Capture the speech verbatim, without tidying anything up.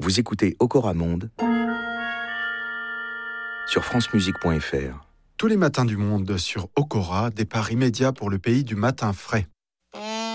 Vous écoutez Okora Monde sur francemusique point f r. Tous les matins du monde sur Okora, départ immédiat pour le pays du matin frais.